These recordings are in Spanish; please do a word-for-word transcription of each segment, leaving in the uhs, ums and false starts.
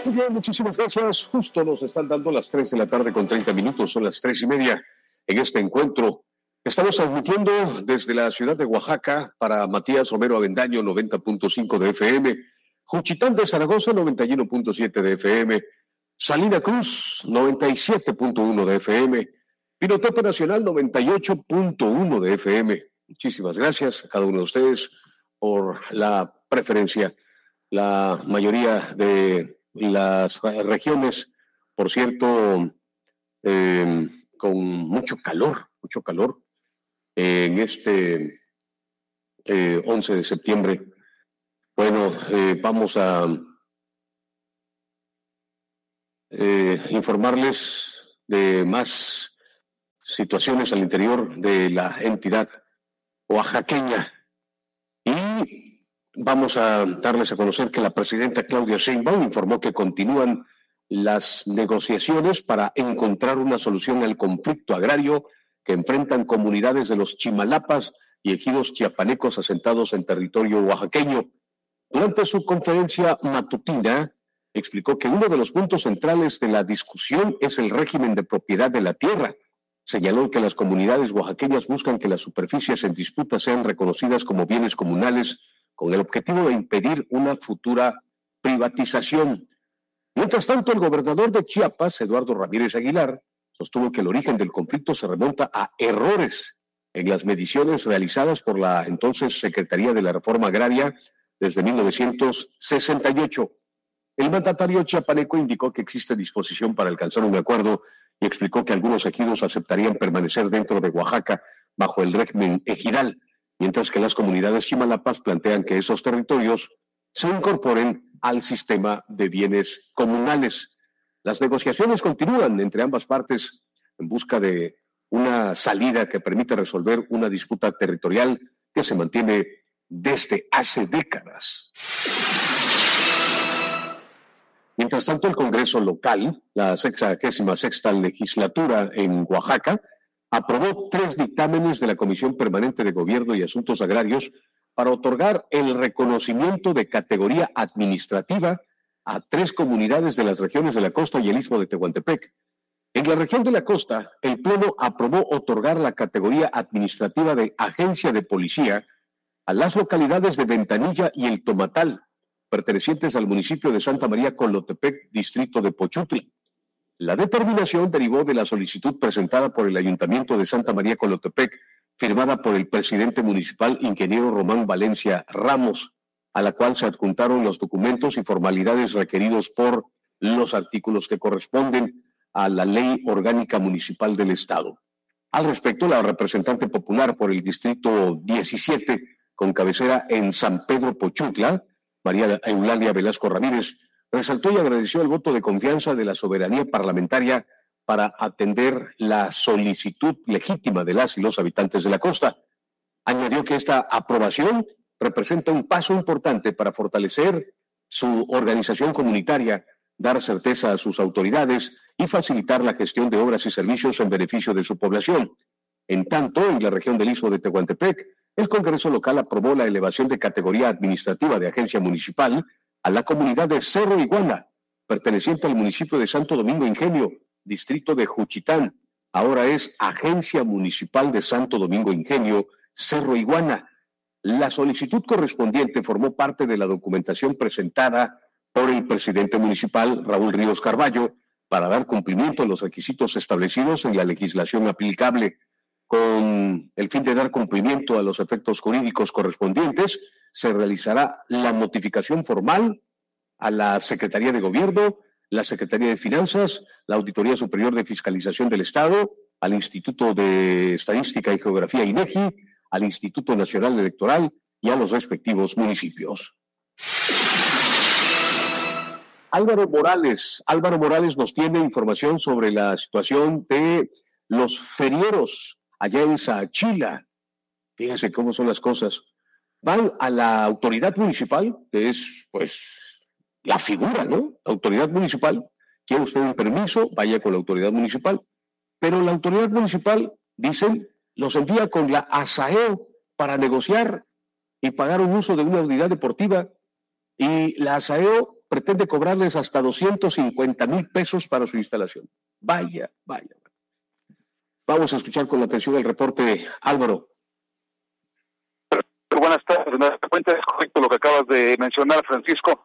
Muy bien, muchísimas gracias. Justo nos están dando las tres de la tarde con treinta minutos, son las tres y media en este encuentro. Estamos transmitiendo desde la ciudad de Oaxaca para Matías Romero Avendaño, noventa punto cinco de F M, Juchitán de Zaragoza, noventa y uno punto siete de F M, Salina Cruz, noventa y siete punto uno de F M, Pinotepe Nacional, noventa y ocho punto uno de F M. Muchísimas gracias a cada uno de ustedes por la preferencia. La mayoría de las regiones, por cierto, eh, con mucho calor, mucho calor, eh, en este eh, once de septiembre. Bueno, eh, vamos a eh, informarles de más situaciones al interior de la entidad oaxaqueña y vamos a darles a conocer que la presidenta Claudia Sheinbaum informó que continúan las negociaciones para encontrar una solución al conflicto agrario que enfrentan comunidades de los Chimalapas y ejidos chiapanecos asentados en territorio oaxaqueño. Durante su conferencia matutina, explicó que uno de los puntos centrales de la discusión es el régimen de propiedad de la tierra. Señaló que las comunidades oaxaqueñas buscan que las superficies en disputa sean reconocidas como bienes comunales con el objetivo de impedir una futura privatización. Mientras tanto, el gobernador de Chiapas, Eduardo Ramírez Aguilar, sostuvo que el origen del conflicto se remonta a errores en las mediciones realizadas por la entonces Secretaría de la Reforma Agraria desde mil novecientos sesenta y ocho. El mandatario chiapaneco indicó que existe disposición para alcanzar un acuerdo y explicó que algunos ejidos aceptarían permanecer dentro de Oaxaca bajo el régimen ejidal, mientras que las comunidades chimalapas plantean que esos territorios se incorporen al sistema de bienes comunales. Las negociaciones continúan entre ambas partes en busca de una salida que permita resolver una disputa territorial que se mantiene desde hace décadas. Mientras tanto, el Congreso local, la sexagésima sexta legislatura en Oaxaca, aprobó tres dictámenes de la Comisión Permanente de Gobierno y Asuntos Agrarios para otorgar el reconocimiento de categoría administrativa a tres comunidades de las regiones de la costa y el istmo de Tehuantepec. En la región de la costa, el Pleno aprobó otorgar la categoría administrativa de agencia de policía a las localidades de Ventanilla y El Tomatal, pertenecientes al municipio de Santa María Colotepec, distrito de Pochutla. La determinación derivó de la solicitud presentada por el Ayuntamiento de Santa María Colotepec, firmada por el presidente municipal, ingeniero Román Valencia Ramos, a la cual se adjuntaron los documentos y formalidades requeridos por los artículos que corresponden a la Ley Orgánica Municipal del Estado. Al respecto, la representante popular por el distrito diecisiete, con cabecera en San Pedro Pochutla, María Eulalia Velasco Ramírez, resaltó y agradeció el voto de confianza de la soberanía parlamentaria para atender la solicitud legítima de las y los habitantes de la costa. Añadió que esta aprobación representa un paso importante para fortalecer su organización comunitaria, dar certeza a sus autoridades y facilitar la gestión de obras y servicios en beneficio de su población. En tanto, en la región del istmo de Tehuantepec, el Congreso local aprobó la elevación de categoría administrativa de agencia municipal a la comunidad de Cerro Iguana, perteneciente al municipio de Santo Domingo Ingenio, distrito de Juchitán. Ahora es Agencia Municipal de Santo Domingo Ingenio, Cerro Iguana. La solicitud correspondiente formó parte de la documentación presentada por el presidente municipal, Raúl Ríos Carballo, para dar cumplimiento a los requisitos establecidos en la legislación aplicable. Con el fin de dar cumplimiento a los efectos jurídicos correspondientes, se realizará la notificación formal a la Secretaría de Gobierno, la Secretaría de Finanzas, la Auditoría Superior de Fiscalización del Estado, al Instituto de Estadística y Geografía INEGI, al Instituto Nacional Electoral y a los respectivos municipios. Álvaro Morales, Álvaro Morales nos tiene información sobre la situación de los ferieros allá en Saachila. Fíjense cómo son las cosas. Van a la autoridad municipal, que es, pues, la figura, ¿no? La autoridad municipal. Quiere usted un permiso, vaya con la autoridad municipal. Pero la autoridad municipal, dicen, los envía con la ASAEO para negociar y pagar un uso de una unidad deportiva. Y la ASAEO pretende cobrarles hasta doscientos cincuenta mil pesos para su instalación. Vaya, vaya. Vamos a escuchar con atención el reporte de Álvaro. Buenas tardes, me das cuenta, es correcto lo que acabas de mencionar, Francisco.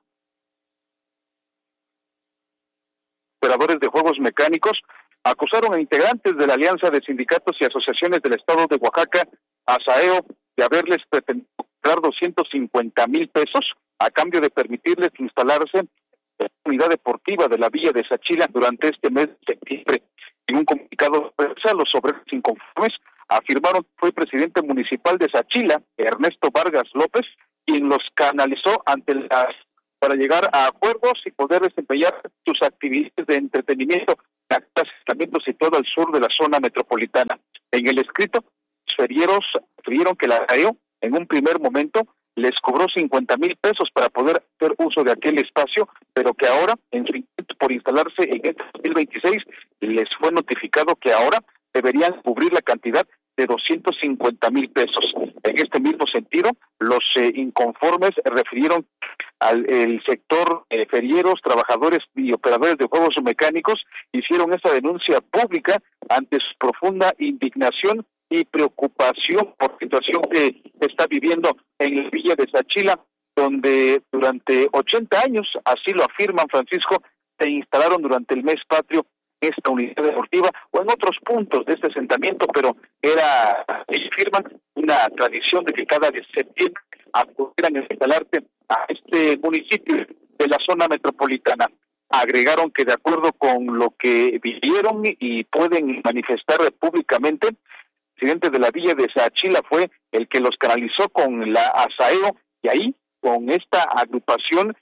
Operadores de juegos mecánicos acusaron a integrantes de la Alianza de Sindicatos y Asociaciones del Estado de Oaxaca, ASAEO, de haberles pretendido cobrar doscientos cincuenta mil pesos a cambio de permitirles instalarse en la unidad deportiva de la Villa de Sachila durante este mes de septiembre. En un comunicado de prensa, los obreros inconformes afirmaron que fue el presidente municipal de Sachila, Ernesto Vargas López, quien los canalizó ante las para llegar a acuerdos y poder desempeñar sus actividades de entretenimiento en asentamientos situados al sur de la zona metropolitana. En el escrito, los ferieros refirieron que la ASAEO en un primer momento les cobró cincuenta mil pesos para poder hacer uso de aquel espacio, pero que ahora, en su intento por instalarse en este dos mil veintiséis, les fue notificado que ahora deberían cubrir la cantidad de doscientos cincuenta mil pesos. En este mismo sentido, los eh, inconformes refirieron al el sector eh, ferieros, trabajadores y operadores de juegos mecánicos, hicieron esa denuncia pública ante su profunda indignación y preocupación por la situación que está viviendo en la Villa de Sachila, donde durante ochenta años, así lo afirman, Francisco, se instalaron durante el mes patrio esta unidad deportiva o en otros puntos de este asentamiento, pero era, ellos firman, una tradición de que cada de septiembre acudieran a instalarte a este municipio de la zona metropolitana. Agregaron que de acuerdo con lo que vivieron y pueden manifestar públicamente, el presidente de la Villa de Sachila fue el que los canalizó con la ASAEO, y ahí, con esta agrupación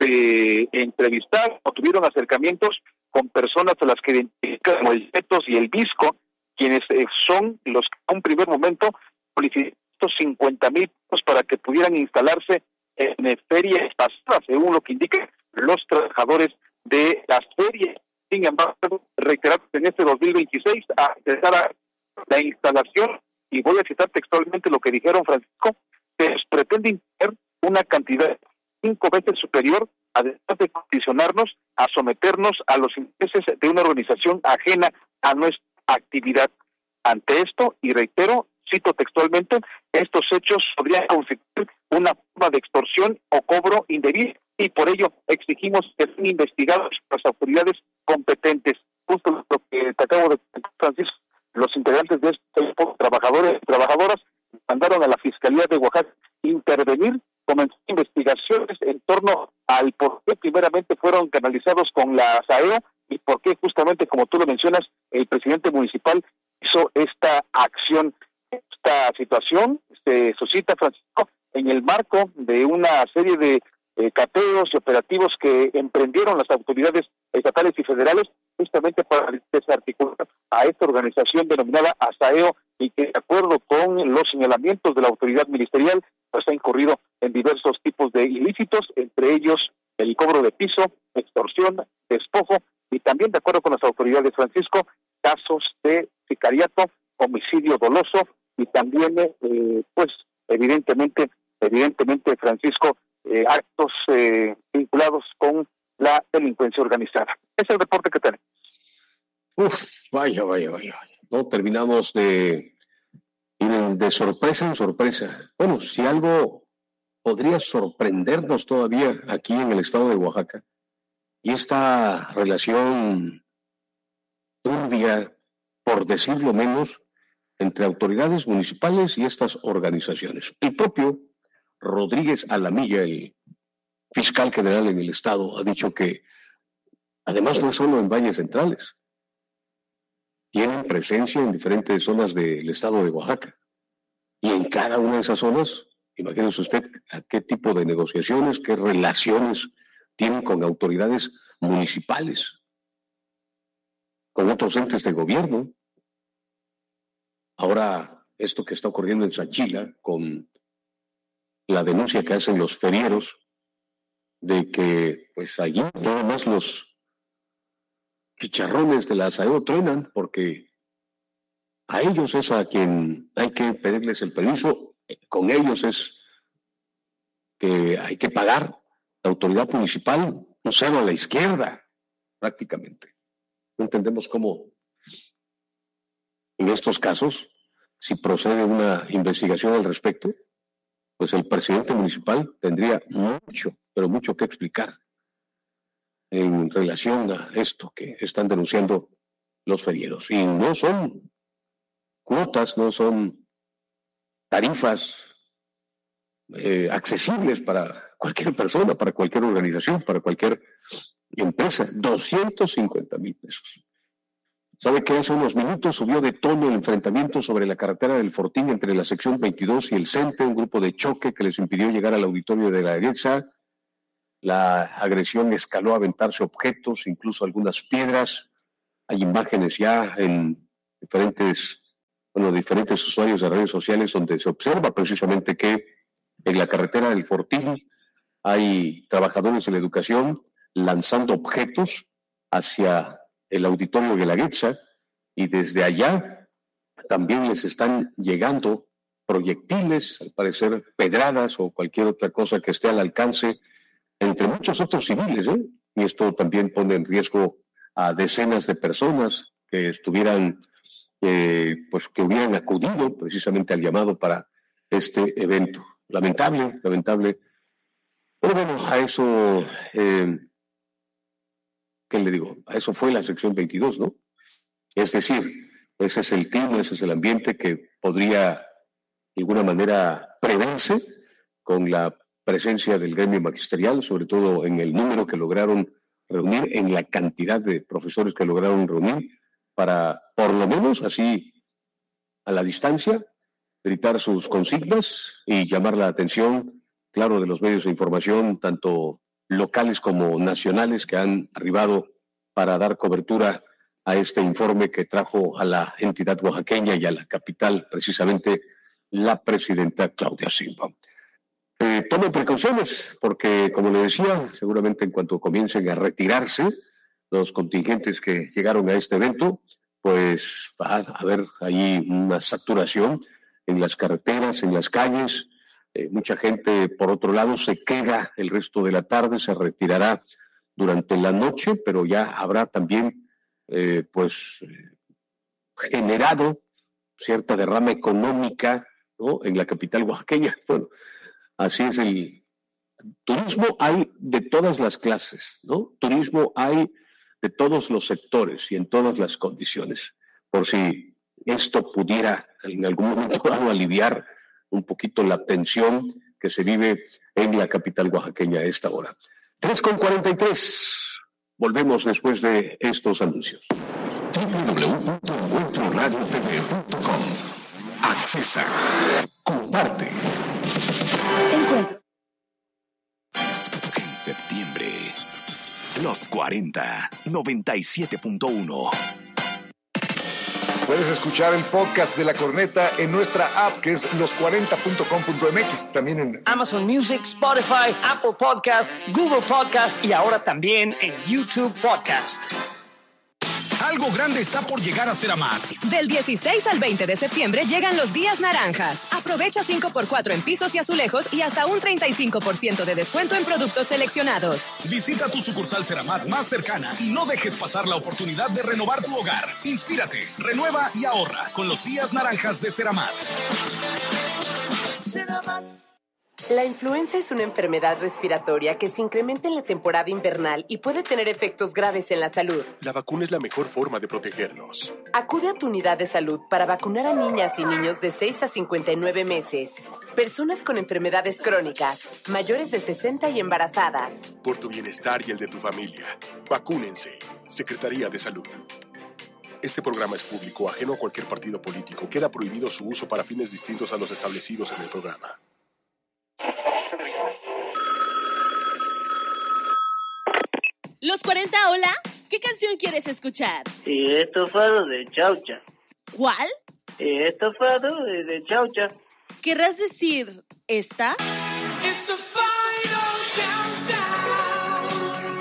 de entrevistar o tuvieron acercamientos con personas a las que identifican como el Cetos y el Visco, quienes eh, son los que en un primer momento solicitaron cincuenta mil pesos para que pudieran instalarse en eh, ferias pasadas, según lo que indican los trabajadores de las ferias. Sin embargo, reiteramos en este dos mil veintiséis a empezar a la instalación, y voy a citar textualmente lo que dijeron, Francisco, que se pretende imponer una cantidad cinco veces superior, además de condicionarnos a someternos a los intereses de una organización ajena a nuestra actividad. Ante esto, y reitero, cito textualmente, estos hechos podrían constituir una forma de extorsión o cobro indebido, y por ello exigimos que sean investigados las autoridades competentes. Justo lo que te acabo de decir, Francisco, los integrantes de este grupo, trabajadores y trabajadoras, mandaron a la Fiscalía de Oaxaca intervenir, comenzó investigaciones en torno al por qué primeramente fueron canalizados con la ASAEO y por qué justamente, como tú lo mencionas, el presidente municipal hizo esta acción. Esta situación se suscita, Francisco, en el marco de una serie de eh, cateos y operativos que emprendieron las autoridades estatales y federales justamente para desarticular a esta organización denominada ASAEO, y que de acuerdo con los señalamientos de la autoridad ministerial, pues ha incurrido en diversos tipos de ilícitos, entre ellos el cobro de piso, extorsión, despojo, y también de acuerdo con las autoridades, Francisco, casos de sicariato, homicidio doloso, y también, eh, pues, evidentemente, evidentemente, Francisco, eh, actos eh, vinculados con la delincuencia organizada. Es el reporte que tenemos. Uf, vaya, vaya, vaya. No terminamos de ir de sorpresa en sorpresa. Bueno, si algo podría sorprendernos todavía aquí en el estado de Oaxaca, y esta relación turbia, por decirlo menos, entre autoridades municipales y estas organizaciones. El propio Rodríguez Alamilla, el fiscal general en el estado, ha dicho que además no es solo en valles centrales, tienen presencia en diferentes zonas del estado de Oaxaca. Y en cada una de esas zonas, imagínese usted a qué tipo de negociaciones, qué relaciones tienen con autoridades municipales, con otros entes de gobierno. Ahora, esto que está ocurriendo en Sachila, con la denuncia que hacen los ferieros, de que pues allí nada más los chicharrones de la ASAEO truenan, porque a ellos es a quien hay que pedirles el permiso, con ellos es que hay que pagar. La autoridad municipal un cero a la izquierda, prácticamente. No entendemos cómo, en estos casos, si procede una investigación al respecto, pues el presidente municipal tendría mucho, pero mucho que explicar en relación a esto que están denunciando los ferieros. Y no son cuotas, no son tarifas eh, accesibles para cualquier persona, para cualquier organización, para cualquier empresa. doscientos cincuenta mil pesos. ¿Sabe que hace unos minutos subió de tono el enfrentamiento sobre la carretera del Fortín entre la sección veintidós y el CENTE, un grupo de choque que les impidió llegar al auditorio de la EGETSA? La agresión escaló a aventarse objetos, incluso algunas piedras. Hay imágenes ya en diferentes, bueno, diferentes usuarios de redes sociales donde se observa precisamente que en la carretera del Fortín hay trabajadores de la educación lanzando objetos hacia el auditorio de la EGETSA, y desde allá también les están llegando proyectiles, al parecer pedradas o cualquier otra cosa que esté al alcance, entre muchos otros civiles, ¿eh? Y esto también pone en riesgo a decenas de personas que estuvieran, eh, pues que hubieran acudido precisamente al llamado para este evento. Lamentable, lamentable. Pero bueno, a eso... Eh, ¿Qué le digo? A eso fue la sección veintidós, ¿no? Es decir, ese es el clima, ese es el ambiente que podría de alguna manera preverse con la presencia del gremio magisterial, sobre todo en el número que lograron reunir, en la cantidad de profesores que lograron reunir, para por lo menos así a la distancia gritar sus consignas y llamar la atención, claro, de los medios de información, tanto locales como nacionales, que han arribado para dar cobertura a este informe que trajo a la entidad oaxaqueña y a la capital precisamente la presidenta Claudia Sheinbaum. Eh, tomen precauciones porque, como le decía, seguramente en cuanto comiencen a retirarse los contingentes que llegaron a este evento, pues va a haber ahí una saturación en las carreteras, en las calles. Eh, mucha gente, por otro lado, se queda el resto de la tarde, se retirará durante la noche, pero ya habrá también, eh, pues, eh, generado cierta derrama económica, ¿no?, en la capital oaxaqueña. Bueno, así es el turismo. Hay de todas las clases, ¿no? Turismo hay de todos los sectores y en todas las condiciones. Por si esto pudiera en algún momento dado aliviar un poquito la tensión que se vive en la capital oaxaqueña a esta hora. tres con cuarenta y tres. Volvemos después de estos anuncios. doble u doble u doble u punto encuentro radio t v punto com. Accesa. Comparte. Encuentro. En septiembre, los cuarenta, noventa y siete punto uno. Puedes escuchar el podcast de La Corneta en nuestra app, que es los cuarenta punto com punto m x, también en Amazon Music, Spotify, Apple Podcast, Google Podcast y ahora también en YouTube Podcast. Algo grande está por llegar a Ceramat. Del dieciséis al veinte de septiembre llegan los días naranjas. Aprovecha cinco por cuatro en pisos y azulejos y hasta un treinta y cinco por ciento de descuento en productos seleccionados. Visita tu sucursal Ceramat más cercana y no dejes pasar la oportunidad de renovar tu hogar. Inspírate, renueva y ahorra con los días naranjas de Ceramat. Ceramat. La influenza es una enfermedad respiratoria que se incrementa en la temporada invernal y puede tener efectos graves en la salud. La vacuna es la mejor forma de protegernos. Acude a tu unidad de salud para vacunar a niñas y niños de seis a cincuenta y nueve meses, personas con enfermedades crónicas, mayores de sesenta y embarazadas. Por tu bienestar y el de tu familia, vacúnense. Secretaría de Salud. Este programa es público, ajeno a cualquier partido político. Queda prohibido su uso para fines distintos a los establecidos en el programa. Los cuarenta, hola. ¿Qué canción quieres escuchar? Y estofado de chaucha. ¿Cuál? Y estofado de chaucha. ¿Querrás decir esta? It's the final countdown.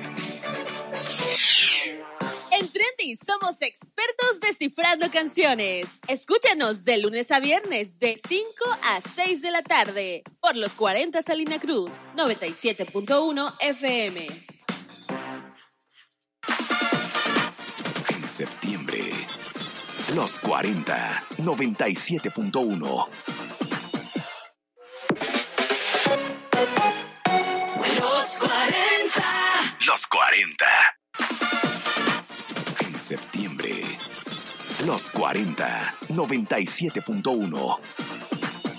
En Trendy somos expertos descifrando canciones. Escúchanos de lunes a viernes de cinco a seis de la tarde por los cuarenta Salina Cruz, noventa y siete punto uno F M. septiembre, los cuarenta, noventa y siete punto uno. Los cuarenta. Los cuarenta. En septiembre, los cuarenta, noventa y siete punto uno.